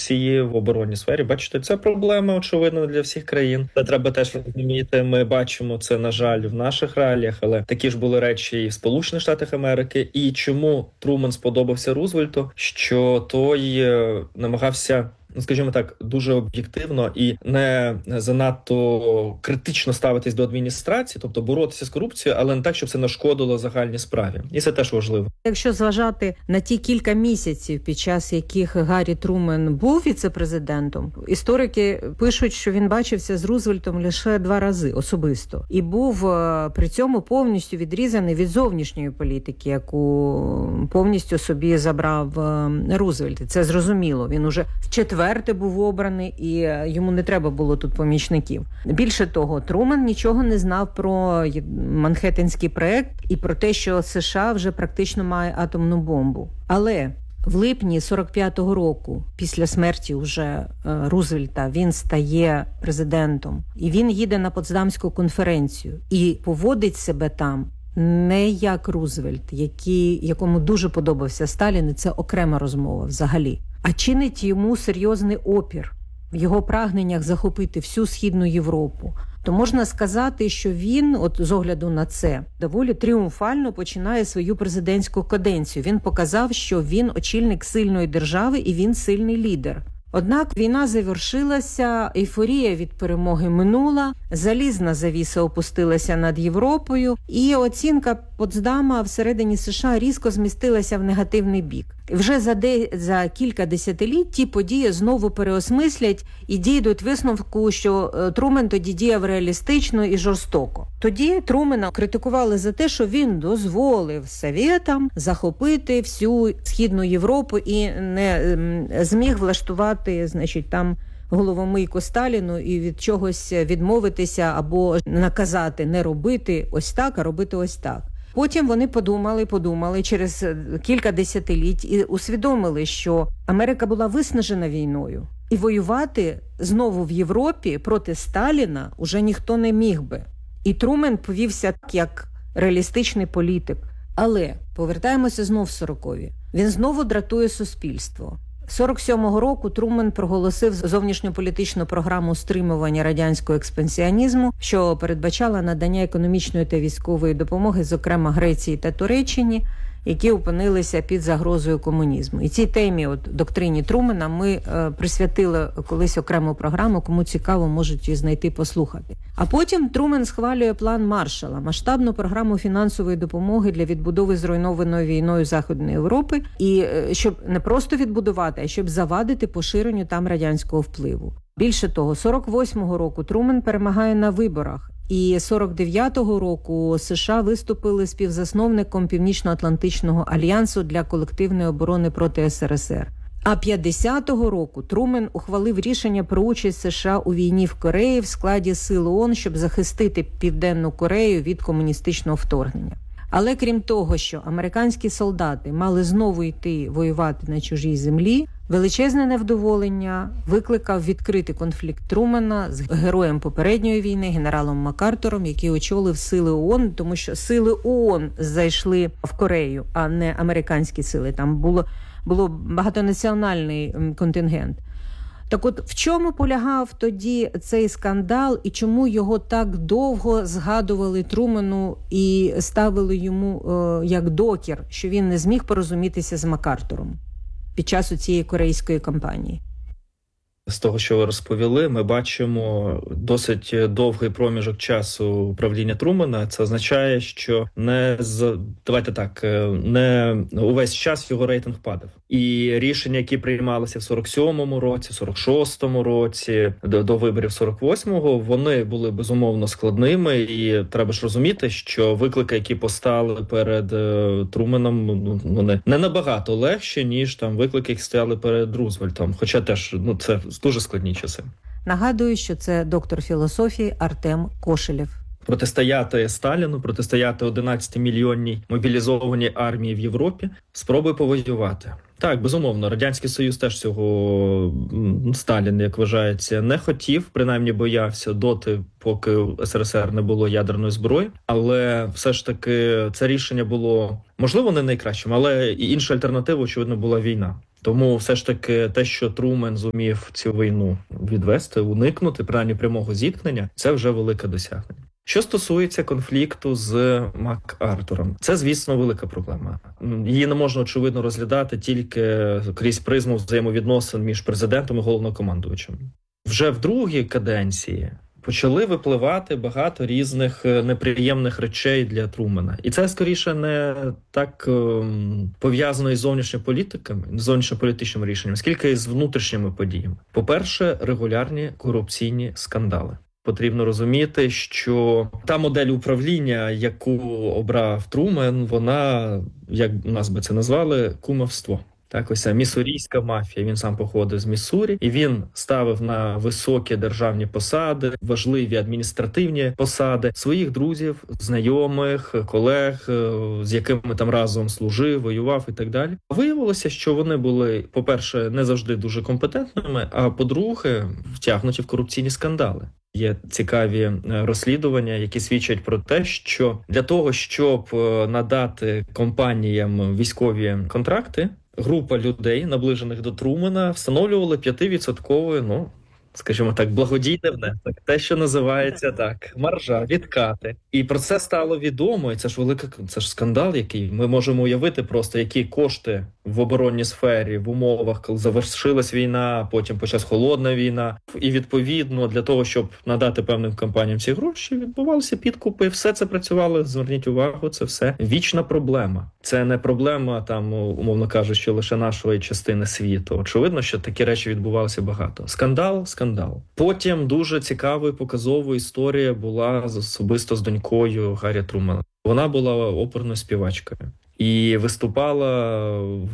корупції в оборонній сфері. Бачите, це проблема очевидно для всіх країн. Це треба теж розуміти. Ми бачимо це, на жаль, в наших реаліях, але такі ж були речі і в Сполучених Штатах Америки. І чому Труман сподобався Рузвельту? Що той намагався, скажімо так, дуже об'єктивно і не занадто критично ставитись до адміністрації, тобто боротися з корупцією, але не так, щоб це нашкодило загальній справі. І це теж важливо. Якщо зважати на ті кілька місяців, під час яких Гаррі Трумен був віце-президентом, історики пишуть, що він бачився з Рузвельтом лише 2 рази особисто. І був при цьому повністю відрізаний від зовнішньої політики, яку повністю собі забрав Рузвельт. І це зрозуміло. Він уже вчетверте був обраний, і йому не треба було тут помічників. Більше того, Труман нічого не знав про Манхеттенський проект і про те, що США вже практично має атомну бомбу. Але в липні 45-го року, після смерті уже Рузвельта, він стає президентом. І він їде на Потсдамську конференцію і поводить себе там не як Рузвельт, якому дуже подобався Сталін, і це окрема розмова взагалі, а чинить йому серйозний опір в його прагненнях захопити всю Східну Європу. То можна сказати, що він, от з огляду на це, доволі тріумфально починає свою президентську каденцію. Він показав, що він очільник сильної держави і він сильний лідер. Однак війна завершилася, ейфорія від перемоги минула, залізна завіса опустилася над Європою, і оцінка Потсдама всередині США різко змістилася в негативний бік. Вже за кілька десятиліть ті події знову переосмислять і дійдуть висновку, що Трумен тоді діяв реалістично і жорстоко. Тоді Трумена критикували за те, що він дозволив Совєтам захопити всю Східну Європу і не зміг влаштувати, там головомийку Сталіну і від чогось відмовитися або наказати не робити ось так, а робити ось так. Потім вони подумали через кілька десятиліть і усвідомили, що Америка була виснажена війною. І воювати знову в Європі проти Сталіна уже ніхто не міг би. І Трумен повівся так, як реалістичний політик. Але повертаємося знов в 40-ві. Він знову дратує суспільство. 47-го року Трумен проголосив зовнішньополітичну програму стримування радянського експансіонізму, що передбачала надання економічної та військової допомоги, зокрема Греції та Туреччині, які опинилися під загрозою комунізму. І цій темі, доктрині Трумена, ми присвятили колись окрему програму, кому цікаво, можуть її знайти, послухати. А потім Трумен схвалює план Маршалла, масштабну програму фінансової допомоги для відбудови зруйнованої війною Західної Європи, і щоб не просто відбудувати, а щоб завадити поширенню там радянського впливу. Більше того, 48-го року Трумен перемагає на виборах, і 49-го року США виступили співзасновником Північно-Атлантичного альянсу для колективної оборони проти СРСР. А 50-го року Трумен ухвалив рішення про участь США у війні в Кореї в складі сил ООН, щоб захистити Південну Корею від комуністичного вторгнення. Але крім того, що американські солдати мали знову йти воювати на чужій землі, величезне невдоволення викликав відкритий конфлікт Трумена з героєм попередньої війни, генералом МакАртуром, який очолив сили ООН, тому що сили ООН зайшли в Корею, а не американські сили. Там було багатонаціональний контингент. Так от, в чому полягав тоді цей скандал і чому його так довго згадували Трумену і ставили йому як докір, що він не зміг порозумітися з МакАртуром під час цієї корейської кампанії? З того, що ви розповіли, ми бачимо досить довгий проміжок часу правління Трумена. Це означає, що не увесь час його рейтинг падав. І рішення, які приймалися в 47-му році, 46-му році, до виборів 48-го, вони були безумовно складними. І треба ж розуміти, що виклики, які постали перед Труменом, вони не набагато легші, ніж виклики, які стояли перед Рузвельтом. Хоча теж, це дуже складні часи. Нагадую, що це доктор філософії Артем Кошелєв. Протистояти Сталіну, протистояти 11-мільйонній мобілізованій армії в Європі, спробуй повоювати. Так, безумовно, Радянський Союз теж цього Сталін, як вважається, не хотів, принаймні боявся доти, поки СРСР не було ядерної зброї. Але все ж таки це рішення було, можливо, не найкращим, але і інша альтернатива, очевидно, була війна. Тому все ж таки те, що Трумен зумів цю війну відвести, уникнути принаймні прямого зіткнення, це вже велике досягнення. Що стосується конфлікту з МакАртуром, це, звісно, велика проблема. Її не можна, очевидно, розглядати тільки крізь призму взаємовідносин між президентом і головнокомандувачем. Вже в другій каденції почали випливати багато різних неприємних речей для Трумена. І це, скоріше, не так пов'язано із зовнішньополітичними рішеннями, скільки із внутрішніми подіями. По-перше, регулярні корупційні скандали. Потрібно розуміти, що та модель управління, яку обрав Трумен, вона, як нас би це назвали, кумівство. Так, ось міссурійська мафія. Він сам походив з Міссурі, і він ставив на високі державні посади, важливі адміністративні посади своїх друзів, знайомих, колег, з якими там разом служив, воював і так далі. Виявилося, що вони були, по-перше, не завжди дуже компетентними, а по-друге, втягнуті в корупційні скандали. Є цікаві розслідування, які свідчать про те, що для того, щоб надати компаніям військові контракти, група людей, наближених до Трумена, встановлювали 5%, скажімо так, благодійний внесок. Те, що називається так, маржа, відкати. І про це стало відомо, і це ж скандал, який ми можемо уявити просто, які кошти в оборонній сфері в умовах, коли завершилась війна, потім почалась холодна війна. І відповідно для того, щоб надати певним компаніям ці гроші, відбувалися підкупи. Все це працювало, зверніть увагу, це все вічна проблема. Це не проблема, там, умовно кажучи, лише нашої частини світу. Очевидно, що такі речі відбувалися багато. Скандал. Потім дуже цікава і показова історія була особисто з донькою Гаррі Трумена. Вона була оперною співачкою і виступала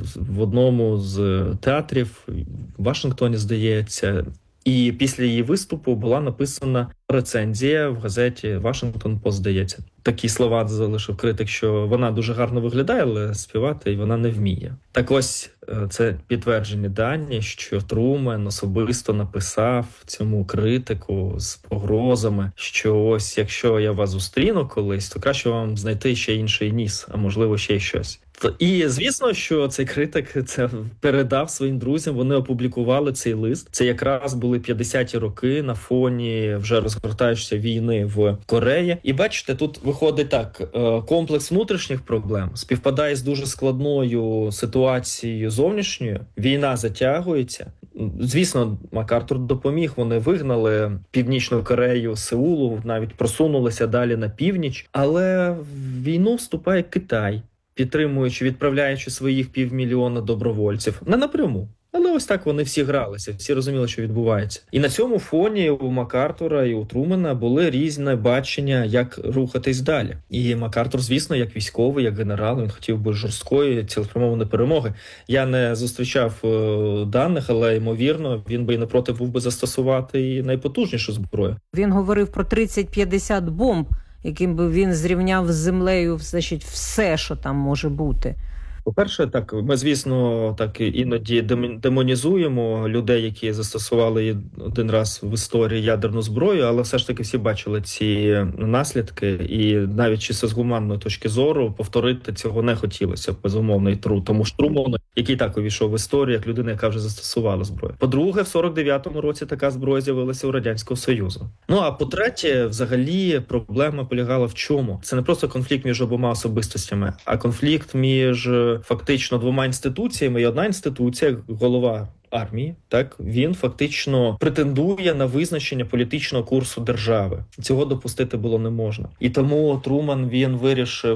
в одному з театрів в Вашингтоні, здається. І після її виступу була написана рецензія в газеті «Вашингтон Пост», здається. Такі слова залишив критик, що вона дуже гарно виглядає, але співати вона не вміє. Так ось, це підтверджені дані, що Трумен особисто написав цьому критику з погрозами, що ось якщо я вас зустріну колись, то краще вам знайти ще інший ніс, а можливо ще й щось. І, звісно, що цей критик це передав своїм друзям, вони опублікували цей лист. Це якраз були 50-ті роки на фоні вже розгортаючоїся війни в Кореї. І бачите, тут виходить так, комплекс внутрішніх проблем співпадає з дуже складною ситуацією зовнішньою. Війна затягується. Звісно, МакАртур допоміг, вони вигнали Північну Корею з Сеулу, навіть просунулися далі на північ. Але в війну вступає Китай, підтримуючи, відправляючи своїх 500 000 добровольців. Не напряму. Але ось так вони всі гралися, всі розуміли, що відбувається. І на цьому фоні у МакАртура і у Трумена були різні бачення, як рухатись далі. І МакАртур, звісно, як військовий, як генерал, він хотів би жорсткої, цілеспрямованої перемоги. Я не зустрічав даних, але, ймовірно, він би і не проти був би застосувати і найпотужнішу зброю. Він говорив про 30-50 бомб, яким би він зрівняв з землею, значить, все, що там може бути. По-перше, так, ми, звісно, так іноді демонізуємо людей, які застосували один раз в історії ядерну зброю, але все ж таки всі бачили ці наслідки, і навіть чисто з гуманної точки зору повторити цього не хотілося, безумовно, і тому ж Труману, який так увійшов в історію, як людина, яка вже застосувала зброю. По-друге, в 49-му році така зброя з'явилася у Радянського Союзу. А по-третє, взагалі, проблема полягала в чому? Це не просто конфлікт між обома особистостями, а конфлікт між фактично двома інституціями, і одна інституція, голова армії, так, він фактично претендує на визначення політичного курсу держави. Цього допустити було не можна. І тому Труман, він вирішив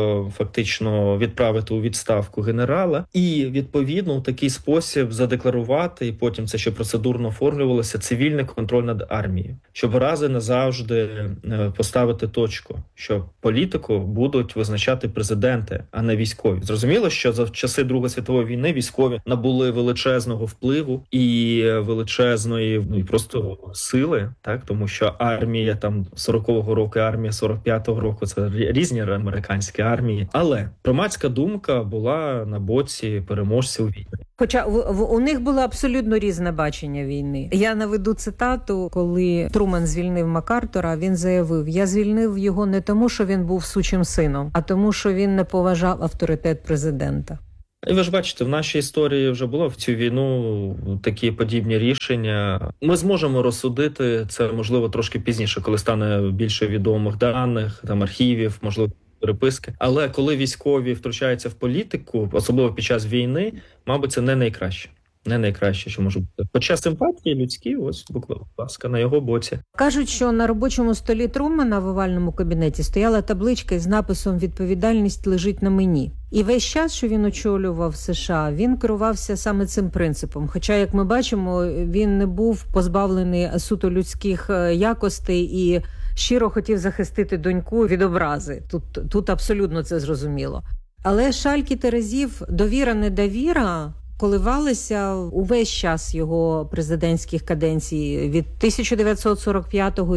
фактично відправити у відставку генерала і, відповідно, у такий спосіб задекларувати, і потім це ще процедурно оформлювалося, цивільний контроль над армією. Щоб раз і назавжди поставити точку, що політику будуть визначати президенти, а не військові. Зрозуміло, що за часи Другої світової війни військові набули величезного впливу і величезної просто сили, так, тому що армія там 40-го року, армія 45-го року, це різні американські армії, але громадська думка була на боці переможців війни. Хоча у них було абсолютно різне бачення війни. Я наведу цитату, коли Трумен звільнив МакАртура, він заявив: "Я звільнив його не тому, що він був сучим сином, а тому, що він не поважав авторитет президента". І ви ж бачите, в нашій історії вже було в цю війну такі подібні рішення. Ми зможемо розсудити це, можливо, трошки пізніше, коли стане більше відомих даних, там архівів, можливо, переписки. Але коли військові втручаються в політику, особливо під час війни, мабуть, це не найкраще. Не найкраще, що може бути. Хоча симпатії людські, ось, будь ласка, на його боці. Кажуть, що на робочому столі Трумана в овальному кабінеті стояла табличка із написом «Відповідальність лежить на мені». І весь час, що він очолював США, він керувався саме цим принципом. Хоча, як ми бачимо, він не був позбавлений суто людських якостей і щиро хотів захистити доньку від образи. Тут абсолютно це зрозуміло. Але шальки терезів, довіра-недовіра коливалися увесь час його президентських каденцій від 1945 до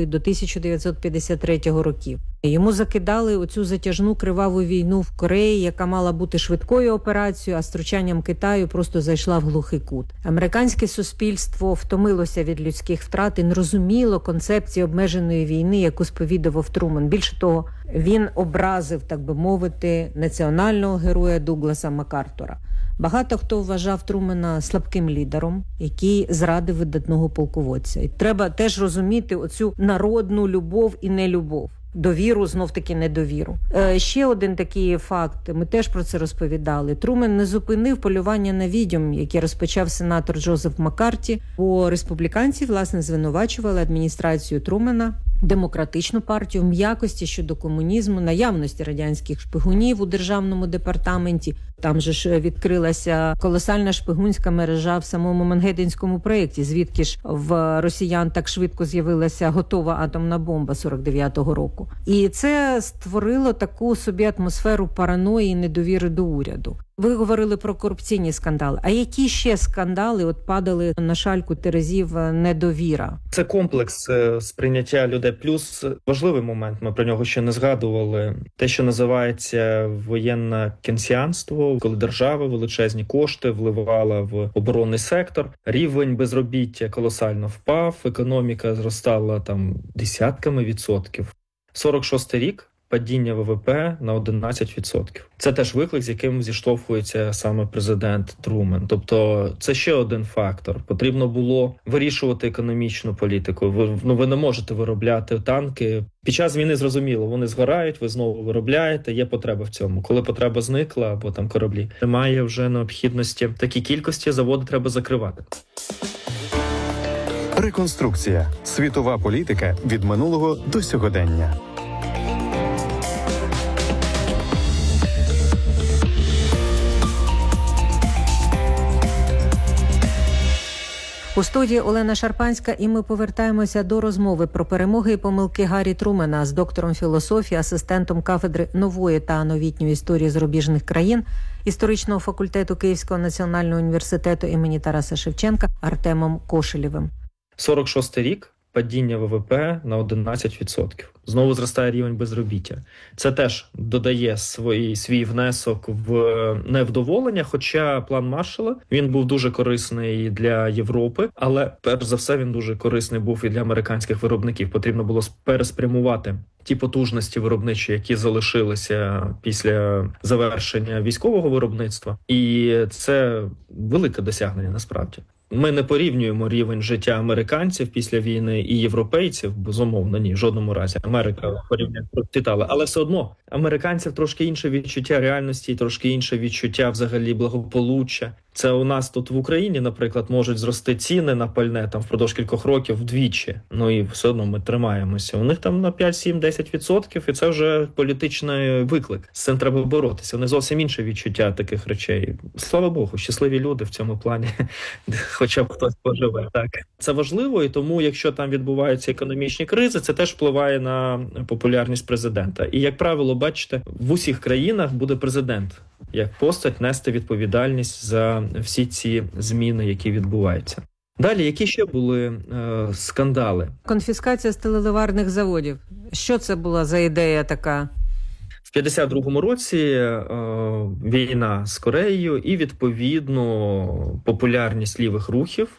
1953 років. Йому закидали оцю затяжну криваву війну в Кореї, яка мала бути швидкою операцією, а з втручанням Китаю просто зайшла в глухий кут. Американське суспільство втомилося від людських втрат і не розуміло концепції обмеженої війни, яку сповідував Труман. Більше того, він образив, так би мовити, національного героя Дугласа Макартура. Багато хто вважав Трумана слабким лідером, який зрадив видатного полководця. І треба теж розуміти оцю народну любов і нелюбов. Довіру, знов-таки недовіру. Ще один такий факт, ми теж про це розповідали. Труман не зупинив полювання на відьом, яке розпочав сенатор Джозеф Маккарті, бо республіканці, власне, звинувачували адміністрацію Трумана, демократичну партію в м'якості щодо комунізму, наявності радянських шпигунів у державному департаменті. Там же ж відкрилася колосальна шпигунська мережа в самому Мангеттенському проєкті, звідки ж в росіян так швидко з'явилася готова атомна бомба 49-го року. І це створило таку собі атмосферу параної і недовіри до уряду. Ви говорили про корупційні скандали. А які ще скандали от падали на шальку терезів недовіра? Це комплекс сприйняття людей. Плюс важливий момент, ми про нього ще не згадували. Те, що називається воєнне кенсіанство, коли держава величезні кошти вливала в оборонний сектор. Рівень безробіття колосально впав, економіка зростала там десятками відсотків. 46-й рік. Падіння ВВП на 11%. Це теж виклик, з яким зіштовхується саме президент Труман. Тобто це ще один фактор. Потрібно було вирішувати економічну політику. Ви не можете виробляти танки. Під час війни, зрозуміло, вони згорають, ви знову виробляєте, є потреба в цьому. Коли потреба зникла, або там кораблі, немає вже необхідності. В такій кількості заводи треба закривати. Реконструкція. Світова політика від минулого до сьогодення. У студії Олена Шарпанська, і ми повертаємося до розмови про перемоги і помилки Гаррі Трумана з доктором філософії, асистентом кафедри нової та новітньої історії зарубіжних країн історичного факультету Київського національного університету імені Тараса Шевченка Артемом Кошелєвим. 46-й рік. Падіння ВВП на 11%. Знову зростає рівень безробіття. Це теж додає свій внесок в невдоволення, хоча план Маршалла, він був дуже корисний для Європи, але перш за все він дуже корисний був і для американських виробників. Потрібно було переспрямувати ті потужності виробничі, які залишилися після завершення військового виробництва. І це велике досягнення насправді. Ми не порівнюємо рівень життя американців після війни і європейців, безумовно, ні, в жодному разі. Америка порівняно процвітала, але все одно американців трошки інше відчуття реальності, трошки інше відчуття взагалі благополуччя. Це у нас тут в Україні, наприклад, можуть зрости ціни на пальне там впродовж кількох років вдвічі. Ну і все одно ми тримаємося. У них там на 5, 7, 10%, і це вже політичний виклик. З цим треба боротися. Вони зовсім інше відчуття таких речей. Слава Богу, щасливі люди в цьому плані, хоча б хтось поживе. Так. Це важливо, і тому, якщо там відбуваються економічні кризи, це теж впливає на популярність президента. І, як правило, бачите, в усіх країнах буде президент як постать нести відповідальність за всі ці зміни, які відбуваються. Далі, які ще були скандали? Конфіскація сталеливарних заводів. Що це була за ідея така? В 52-му році війна з Кореєю і, відповідно, популярність лівих рухів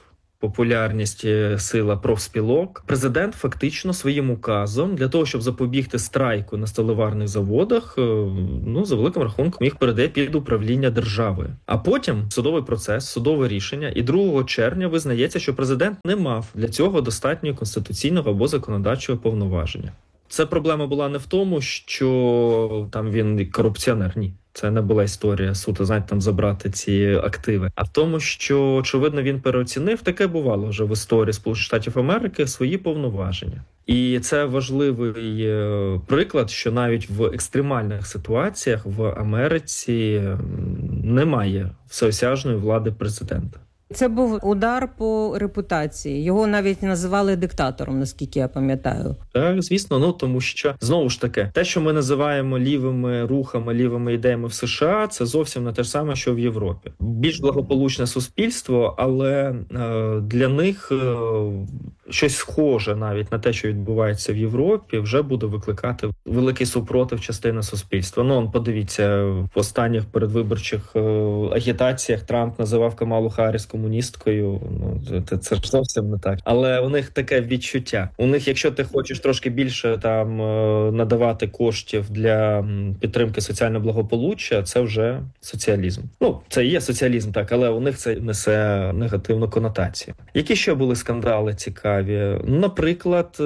популярність, сила профспілок. Президент фактично своїм указом для того, щоб запобігти страйку на сталеварних заводах, за великим рахунком їх передає під управління держави. А потім судовий процес, судове рішення, і 2 червня визнається, що президент не мав для цього достатнього конституційного або законодавчого повноваження. Це проблема була не в тому, що там він корупціонер, ні. Це не була історія суто, там забрати ці активи. А в тому, що, очевидно, він переоцінив, таке бувало вже в історії Сполучених Штатів Америки, свої повноваження. І це важливий приклад, що навіть в екстремальних ситуаціях в Америці немає всеосяжної влади президента. Це був удар по репутації. Його навіть називали диктатором, наскільки я пам'ятаю. Так, звісно, тому що, знову ж таки, те, що ми називаємо лівими рухами, лівими ідеями в США, це зовсім не те ж саме, що в Європі. Більш благополучне суспільство, але для них щось схоже навіть на те, що відбувається в Європі, вже буде викликати великий супротив частини суспільства. Подивіться, в останніх передвиборчих агітаціях Трамп називав Камалу Харріс комуністкою. Це ж зовсім не так. Але у них таке відчуття. У них, якщо ти хочеш трошки більше надавати коштів для підтримки соціального благополуччя, це вже соціалізм. Це і є соціалізм, так, але у них це несе негативну конотацію. Які ще були скандали цікаві? Наприклад,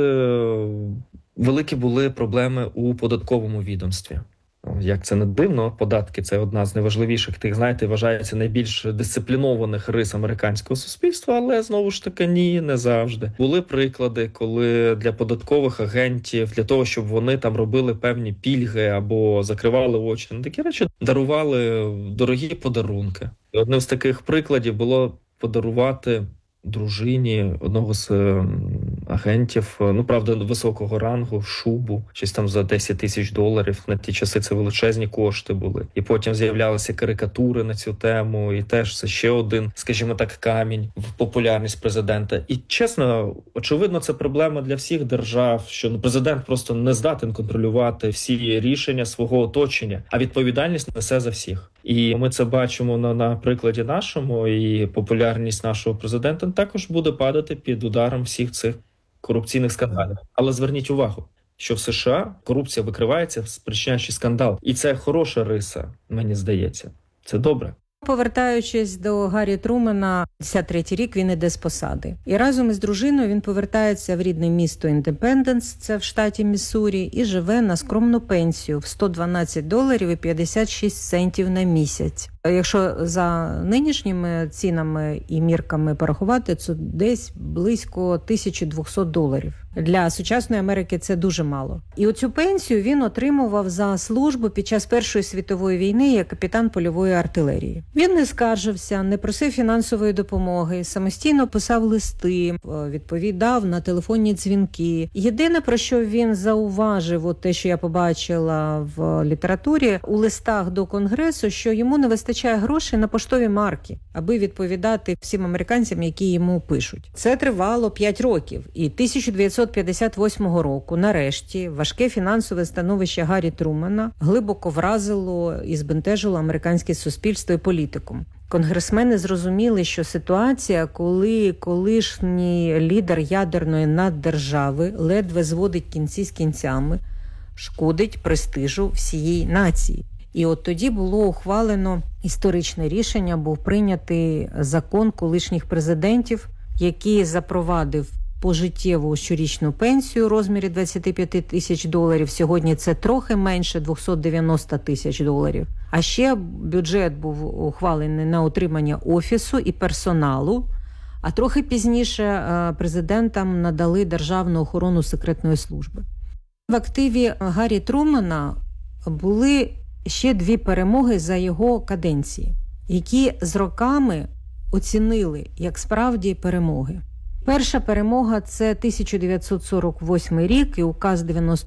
великі були проблеми у податковому відомстві. Як це не дивно, податки – це одна з найважливіших вважається найбільш дисциплінованих рис американського суспільства, але, знову ж таки, ні, не завжди. Були приклади, коли для податкових агентів, для того, щоб вони робили певні пільги або закривали очі на такі речі, дарували дорогі подарунки. І одним з таких прикладів було подарувати дружині одного з агентів, правда, високого рангу, шубу, щось за $10,000. На ті часи це величезні кошти були. І потім з'являлися карикатури на цю тему, і теж це ще один, скажімо так, камінь в популярність президента. І, чесно, очевидно, це проблема для всіх держав, що президент просто не здатен контролювати всі рішення свого оточення, а відповідальність несе за всіх. І ми це бачимо на прикладі нашому, і популярність нашого президента також буде падати під ударом всіх цих корупційних скандалів. Але зверніть увагу, що в США корупція викривається, спричиняючи скандал. І це хороша риса, мені здається. Це добре. Повертаючись до Гаррі Трумена, 53-й рік він іде з посади. І разом із дружиною він повертається в рідне місто Індепенденс, це в штаті Міссурі, і живе на скромну пенсію в $112.56 на місяць. Якщо за нинішніми цінами і мірками порахувати, це десь близько $1200. Для сучасної Америки це дуже мало. І оцю пенсію він отримував за службу під час Першої світової війни як капітан польової артилерії. Він не скаржився, не просив фінансової допомоги, самостійно писав листи, відповідав на телефонні дзвінки. Єдине, про що він зауважив, те, що я побачила в літературі, у листах до Конгресу, що йому не вистачає грошей на поштові марки, аби відповідати всім американцям, які йому пишуть. Це тривало 5 років. І 1958 року, нарешті, важке фінансове становище Гаррі Трумена глибоко вразило і збентежило американське суспільство і політику. Конгресмени зрозуміли, що ситуація, коли колишній лідер ядерної наддержави ледве зводить кінці з кінцями, шкодить престижу всієї нації. І от тоді було ухвалено історичне рішення, був прийнятий закон колишніх президентів, який запровадив пожиттєву щорічну пенсію у розмірі $25,000. Сьогодні це трохи менше $290,000. А ще бюджет був ухвалений на утримання офісу і персоналу, а трохи пізніше президентам надали державну охорону секретної служби. В активі Гаррі Трумена були ще 2 перемоги за його каденції, які з роками оцінили як справді перемоги. Перша перемога – це 1948 рік і указ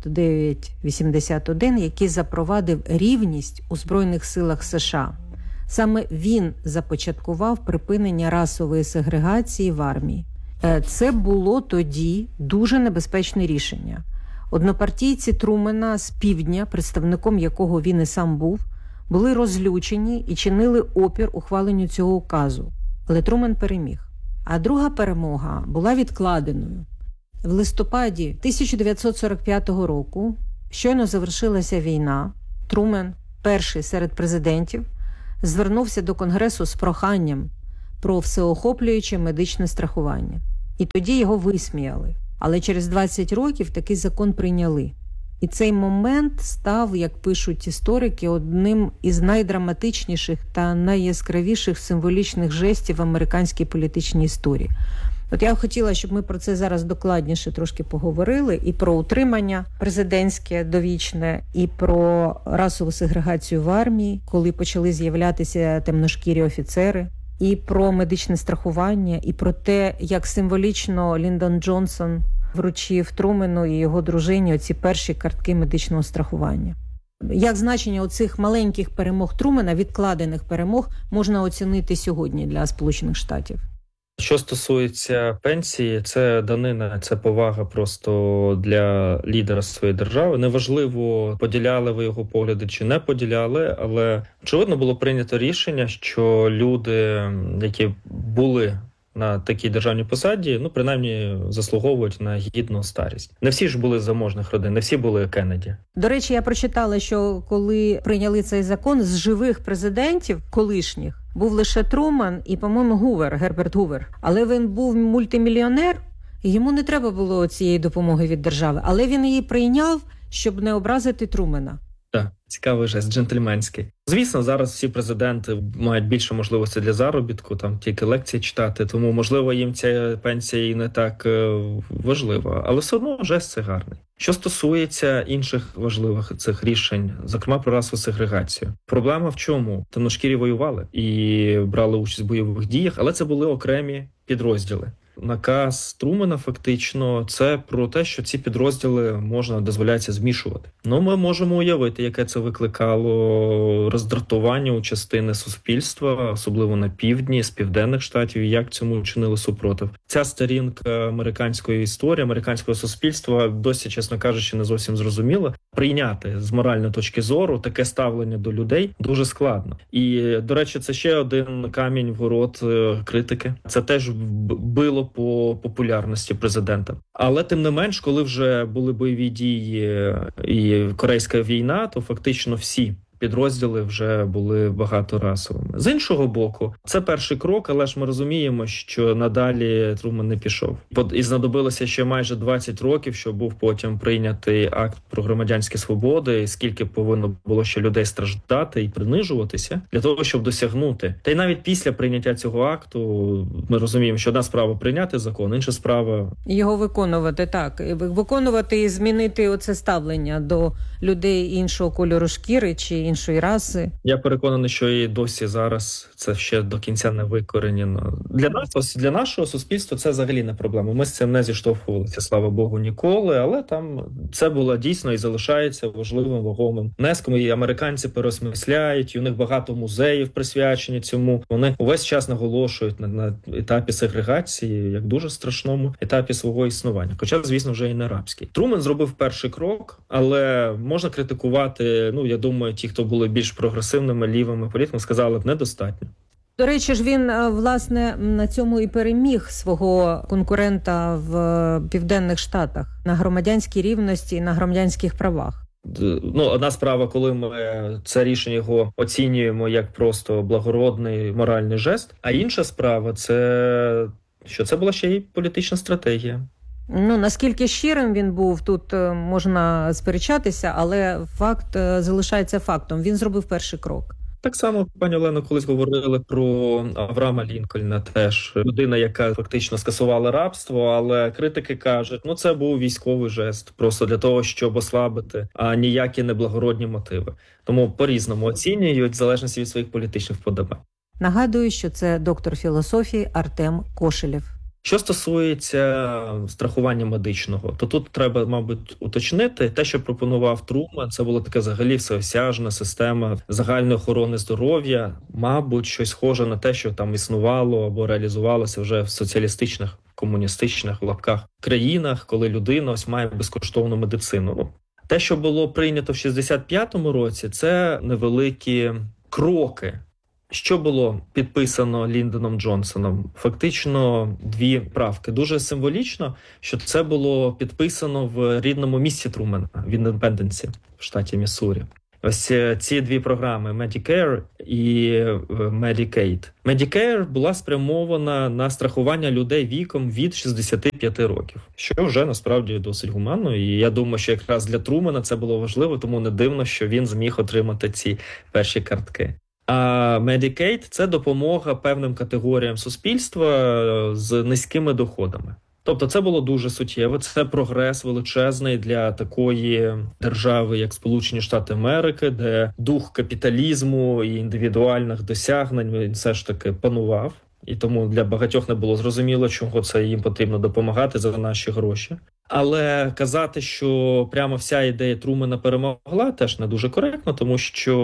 9981, який запровадив рівність у Збройних силах США. Саме він започаткував припинення расової сегрегації в армії. Це було тоді дуже небезпечне рішення. Однопартійці Трумена з півдня, представником якого він і сам був, були розлючені і чинили опір ухваленню цього указу. Але Трумен переміг. А друга перемога була відкладеною. В листопаді 1945 року щойно завершилася війна. Трумен, перший серед президентів, звернувся до Конгресу з проханням про всеохоплююче медичне страхування. І тоді його висміяли. Але через 20 років такий закон прийняли. І цей момент став, як пишуть історики, одним із найдраматичніших та найяскравіших символічних жестів в американській політичній історії. От я хотіла, щоб ми про це зараз докладніше трошки поговорили, і про утримання президентське довічне, і про расову сегрегацію в армії, коли почали з'являтися темношкірі офіцери, і про медичне страхування, і про те, як символічно Ліндон Джонсон вручив Трумену і його дружині оці перші картки медичного страхування. Як значення оцих маленьких перемог Трумена, відкладених перемог, можна оцінити сьогодні для Сполучених Штатів? Що стосується пенсії, це данина, це повага просто для лідера своєї держави. Неважливо, поділяли ви його погляди чи не поділяли, але очевидно було прийнято рішення, що люди, які були на такій державній посаді, принаймні заслуговують на гідну старість. Не всі ж були з заможних родин, не всі були Кеннеді. До речі, я прочитала, що коли прийняли цей закон, з живих президентів колишніх був лише Трумен і, по-моєму, Герберт Гувер. Але він був мультимільйонер, і йому не треба було цієї допомоги від держави. Але він її прийняв, щоб не образити Трумена. Так, цікавий жест, джентльменський. Звісно, зараз всі президенти мають більше можливостей для заробітку, там тільки лекції читати, тому, можливо, їм ця пенсія і не так важлива. Але все одно жест це гарний. Що стосується інших важливих цих рішень, зокрема про расову сегрегацію. Проблема в чому? Темношкірі воювали і брали участь в бойових діях, але це були окремі підрозділи. Наказ Трумена фактично це про те, що ці підрозділи дозволяється змішувати. Ми можемо уявити, яке це викликало роздратування у частини суспільства, особливо на півдні, з південних штатів, і як цьому чинили супротив. Ця сторінка американської історії, американського суспільства досі, чесно кажучи, не зовсім зрозуміла. Прийняти з моральної точки зору таке ставлення до людей дуже складно. І, до речі, це ще один камінь в город критики. Це теж било по популярності президента. Але тим не менш, коли вже були бойові дії і Корейська війна, то фактично всі підрозділи вже були багаторасовими. З іншого боку, це перший крок, але ж ми розуміємо, що надалі Трумен не пішов. І знадобилося ще майже 20 років, щоб був потім прийнятий акт про громадянські свободи, і скільки повинно було ще людей страждати і принижуватися для того, щоб досягнути. Та й навіть після прийняття цього акту ми розуміємо, що одна справа прийняти закон, інша справа його виконувати, так. Виконувати і змінити оце ставлення до людей іншого кольору шкіри чи іншої раси. Я переконаний, що і досі зараз це ще до кінця не викоренено. Для нашого суспільства це взагалі не проблема. Ми з цим не зіштовхувалися, слава Богу, ніколи, але там це було дійсно і залишається важливим, вагомим внеском. І американці переосмисляють, і у них багато музеїв присвячені цьому. Вони увесь час наголошують на етапі сегрегації, як дуже страшному етапі свого існування. Хоча, звісно, вже і не рабський. Трумен зробив перший крок, але можна критикувати, я думаю, ті, хто були більш прогресивними, лівими політиками, сказали б, недостатньо. До речі ж, він, власне, на цьому і переміг свого конкурента в Південних Штатах на громадянській рівності і на громадянських правах. Одна справа, коли ми це рішення його оцінюємо як просто благородний моральний жест, а інша справа – це, що це була ще й політична стратегія. Наскільки щирим він був, тут можна сперечатися, але факт залишається фактом. Він зробив перший крок. Так само, пані Олено, колись говорили про Авраама Лінкольна, теж людина, яка фактично скасувала рабство, але критики кажуть, це був військовий жест, просто для того, щоб ослабити, а ніякі не благородні мотиви. Тому по-різному оцінюють в залежності від своїх політичних вподобань. Нагадую, що це доктор філософії Артем Кошелєв. Що стосується страхування медичного, то тут треба, мабуть, уточнити. Те, що пропонував Трумен, це була така взагалі всеосяжна система загальної охорони здоров'я. Мабуть, щось схоже на те, що там існувало або реалізувалося вже в соціалістичних, комуністичних, в лапках, країнах, коли людина має безкоштовну медицину. Те, що було прийнято в 65-му році, це невеликі кроки Що було підписано Ліндоном Джонсоном? Фактично 2 правки. Дуже символічно, що це було підписано в рідному місті Трумена, в Індепенденсі, в штаті Міссурі. Ось ці 2 програми Medicare і Medicaid. Medicare була спрямована на страхування людей віком від 65 років, що вже насправді досить гуманно. І я думаю, що якраз для Трумена це було важливо, тому не дивно, що він зміг отримати ці перші картки. А Medicaid – це допомога певним категоріям суспільства з низькими доходами. Тобто це було дуже суттєво, це прогрес величезний для такої держави, як Сполучені Штати Америки, де дух капіталізму і індивідуальних досягнень він все ж таки панував. І тому для багатьох не було зрозуміло, чого це їм потрібно допомагати за наші гроші. Але казати, що прямо вся ідея Трумена перемогла, теж не дуже коректно, тому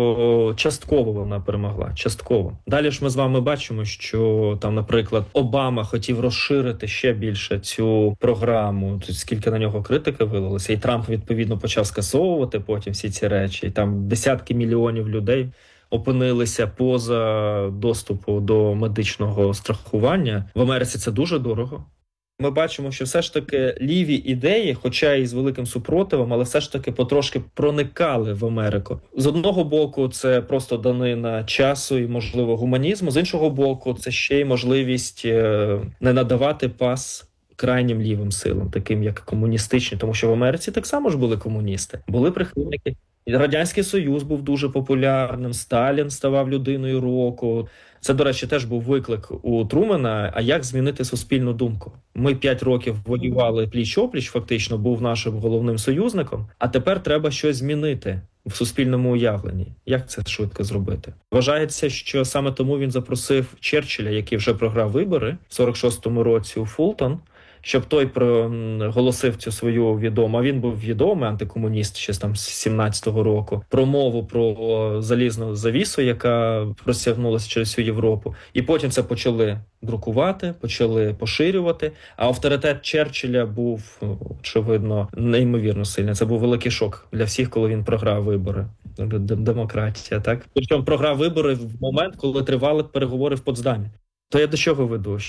що частково вона перемогла, частково. Далі ж ми з вами бачимо, що там, наприклад, Обама хотів розширити ще більше цю програму, скільки на нього критики вилилося, і Трамп, відповідно, почав скасовувати потім всі ці речі, і там десятки мільйонів людей опинилися поза доступу до медичного страхування. В Америці це дуже дорого. Ми бачимо, що все ж таки ліві ідеї, хоча і з великим супротивом, але все ж таки потрошки проникали в Америку. З одного боку, це просто данина часу і, можливо, гуманізму. З іншого боку, це ще й можливість не надавати пас крайнім лівим силам, таким як комуністичні. Тому що в Америці так само ж були комуністи. Були прихильники. Радянський Союз був дуже популярним, Сталін ставав людиною року. Це, до речі, теж був виклик у Трумена, а як змінити суспільну думку? Ми 5 років воювали пліч-опліч, фактично, був нашим головним союзником, а тепер треба щось змінити в суспільному уявленні. Як це швидко зробити? Вважається, що саме тому він запросив Черчилля, який вже програв вибори в 46-му році у Фултон, щоб той проголосив цю свою відому, а він був відомий антикомуніст ще там з 17-го року, промову про залізну завісу, яка розтягнулася через всю Європу. І потім це почали друкувати, почали поширювати. А авторитет Черчилля був, очевидно, неймовірно сильний. Це був великий шок для всіх, коли він програв вибори. Демократія, так? Причому програв вибори в момент, коли тривали переговори в Потсдамі. То я до чого веду?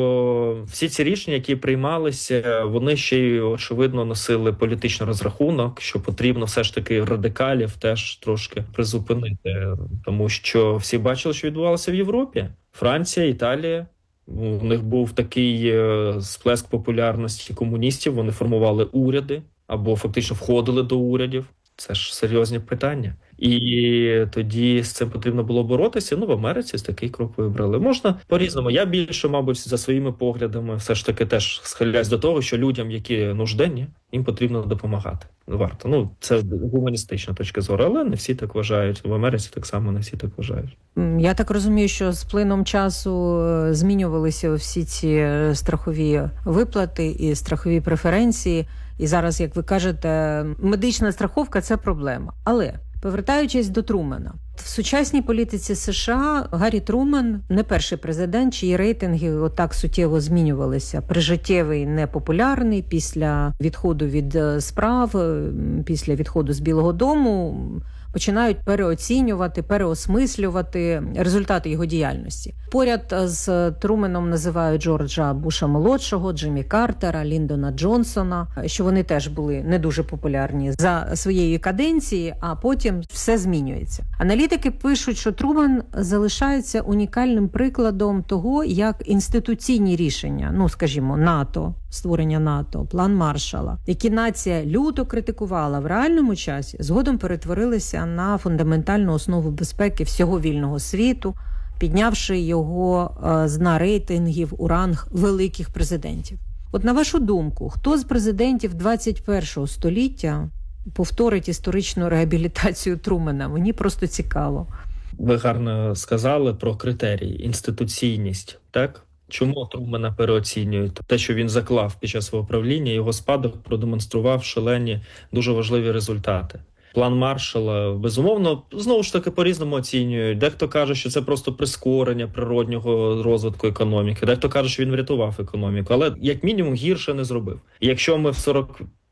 Що всі ці рішення, які приймалися, вони ще й, очевидно, носили політичний розрахунок, що потрібно все ж таки радикалів теж трошки призупинити. Тому що всі бачили, що відбувалося в Європі. Франція, Італія. У них був такий сплеск популярності комуністів, вони формували уряди або фактично входили до урядів. Це ж серйозні питання. І тоді з цим потрібно було боротися. В Америці такий крок вибрали. Можна по-різному. Я більше, мабуть, за своїми поглядами все ж таки теж схиляюсь до того, що людям, які нужденні, їм потрібно допомагати. Варто. Це гуманістична точка зору, але не всі так вважають. В Америці так само не всі так вважають. Я так розумію, що з плином часу змінювалися всі ці страхові виплати і страхові преференції. І зараз, як ви кажете, медична страховка – це проблема. Але, повертаючись до Трумена, в сучасній політиці США Гаррі Трумен не перший президент, чиї рейтинги отак суттєво змінювалися. Прижиттєвий, непопулярний, після відходу від справ, після відходу з Білого дому починають переоцінювати, переосмислювати результати його діяльності. Поряд з Труменом називають Джорджа Буша-молодшого, Джиммі Картера, Ліндона Джонсона, що вони теж були не дуже популярні за своєї каденції, а потім все змінюється. Аналітики пишуть, що Трумен залишається унікальним прикладом того, як інституційні рішення, скажімо, НАТО, створення НАТО, план Маршалла, які нація люто критикувала в реальному часі, згодом перетворилися на фундаментальну основу безпеки всього вільного світу, піднявши його з дна рейтингів у ранг великих президентів. От на вашу думку, хто з президентів 21-го століття повторить історичну реабілітацію Трумена? Мені просто цікаво. Ви гарно сказали про критерії, інституційність, так? Чому Трумена переоцінюють? Те, що він заклав під час свого правління, його спадок продемонстрував шалені, дуже важливі результати. План Маршалла, безумовно, знову ж таки по-різному оцінюють. Дехто каже, що це просто прискорення природнього розвитку економіки. Дехто каже, що він врятував економіку, але як мінімум гірше не зробив. І якщо ми в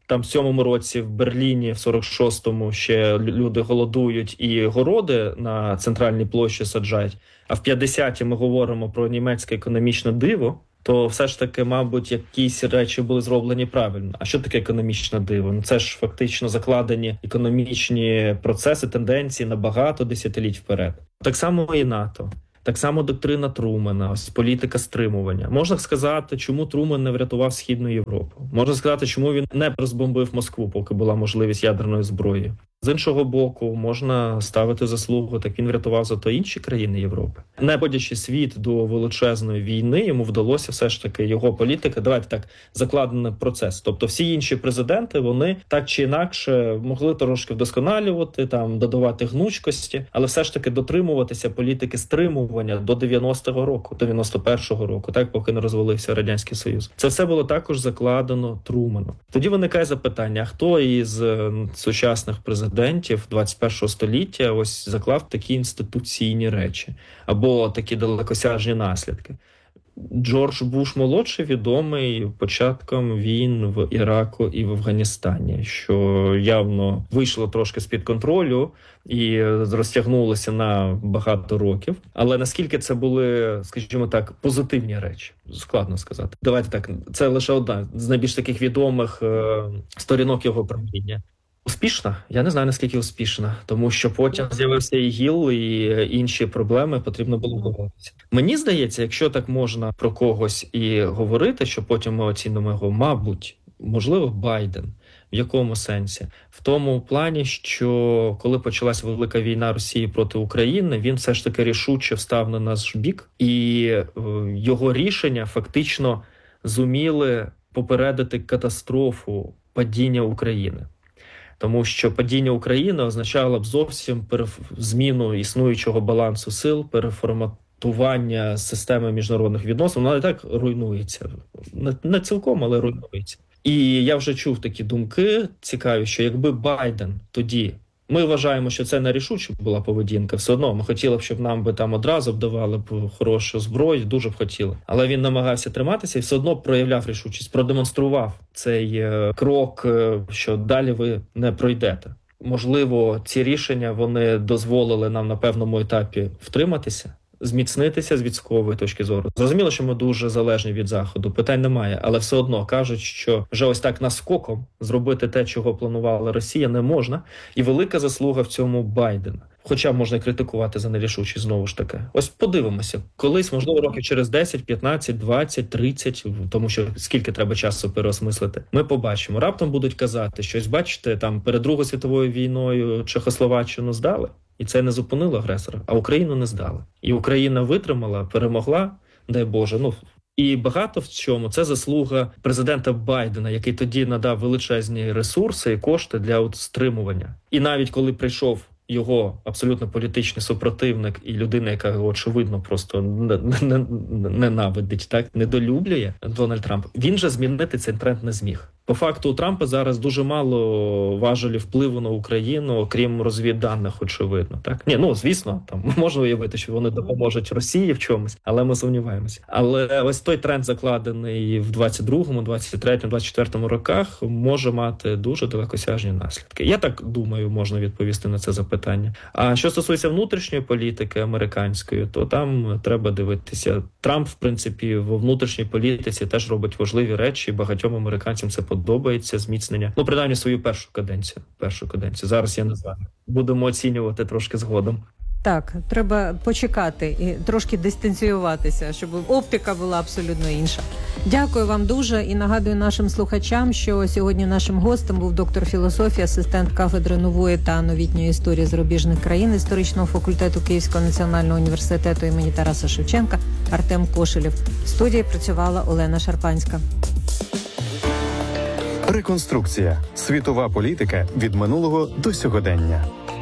там в 7-му році в Берліні, в 46-му ще люди голодують і городи на центральній площі саджають, а в 50-ті ми говоримо про німецьке економічне диво, то все ж таки, мабуть, якісь речі були зроблені правильно. А що таке економічне диво? Ну, це ж фактично закладені економічні процеси, тенденції на багато десятиліть вперед. Так само і НАТО. Так само доктрина Трумена, ось політика стримування. Можна сказати, чому Трумен не врятував Східну Європу. Можна сказати, чому він не розбомбив Москву, поки була можливість ядерної зброї. З іншого боку, можна ставити заслугу, так він врятував зато інші країни Європи. Не вводячи світ до величезної війни, йому вдалося все ж таки його політика, давайте так, закладений процес. Тобто всі інші президенти, вони так чи інакше могли трошки вдосконалювати, там, додавати гнучкості, але все ж таки дотримуватися політики стримування до 90-го року, до 91-го року, так, поки не розвалився Радянський Союз. Це все було також закладено Труменом. Тоді виникає запитання, а хто із сучасних президентів 21-го століття ось заклав такі інституційні речі або такі далекосяжні наслідки. Джордж Буш молодший відомий початком війн в Іраку і в Афганістані, що явно вийшло трошки з-під контролю і розтягнулося на багато років. Але наскільки це були, скажімо так, позитивні речі, складно сказати. Давайте так, це лише одна з найбільш таких відомих сторінок його правління. Успішна? Я не знаю, наскільки успішна, тому що потім з'явився ІГІЛ і інші проблеми, потрібно було боротися. Мені здається, якщо так можна про когось і говорити, що потім ми оцінимо його, мабуть, можливо, Байден. В якому сенсі? В тому плані, що коли почалася велика війна Росії проти України, він все ж таки рішуче встав на наш бік, і його рішення фактично зуміли попередити катастрофу падіння України. Тому що падіння України означало б зовсім зміну існуючого балансу сил, переформатування системи міжнародних відносин. Вона і так руйнується. Не цілком, але руйнується. І я вже чув такі думки цікаві, що якби Байден тоді... Ми вважаємо, що це нерішуча була поведінка. Все одно ми хотіли б, щоб нам би там одразу б давали б хорошу зброю, дуже б хотіли. Але він намагався триматися і все одно проявляв рішучість, продемонстрував цей крок, що далі ви не пройдете. Можливо, ці рішення, вони дозволили нам на певному етапі втриматися, зміцнитися з військової точки зору. Зрозуміло, що ми дуже залежні від Заходу, питань немає, але все одно кажуть, що вже ось так наскоком зробити те, чого планувала Росія, не можна. І велика заслуга в цьому Байдена. Хоча можна критикувати за нерішучість, знову ж таки. Ось подивимося. Колись, можливо, років через 10, 15, 20, 30, тому що скільки треба часу переосмислити, ми побачимо. Раптом будуть казати, що ось бачите, там перед Другою світовою війною Чехословаччину здали, і це не зупинило агресора, а Україну не здали. І Україна витримала, перемогла, дай Боже, і багато в чому це заслуга президента Байдена, який тоді надав величезні ресурси і кошти для стримування. І навіть коли прийшов його абсолютно політичний супротивник і людина, яка його, очевидно, просто ненавидить, так, недолюблює, Дональд Трамп, він же змінити цей тренд не зміг. По факту у Трампа зараз дуже мало важелів впливу на Україну, окрім розвідданих, очевидно. Так? Звісно, там можна уявити, що вони допоможуть Росії в чомусь, але ми сумніваємося. Але ось той тренд, закладений в 22-му, 23-му, 24-му роках, може мати дуже далекосяжні наслідки. Я так думаю, можна відповісти на це запитання. А що стосується внутрішньої політики американської, то там треба дивитися. Трамп, в принципі, в внутрішній політиці теж робить важливі речі, багатьом американцям це подобається, зміцнення. Принаймні свою першу каденцію. Зараз я не знаю. Будемо оцінювати трошки згодом. Так, треба почекати і трошки дистанціюватися, щоб оптика була абсолютно інша. Дякую вам дуже і нагадую нашим слухачам, що сьогодні нашим гостем був доктор філософії, асистент кафедри нової та новітньої історії зарубіжних країн історичного факультету Київського національного університету імені Тараса Шевченка Артем Кошелєв. В студії працювала Олена Шарпанська. Реконструкція. Світова політика від минулого до сьогодення.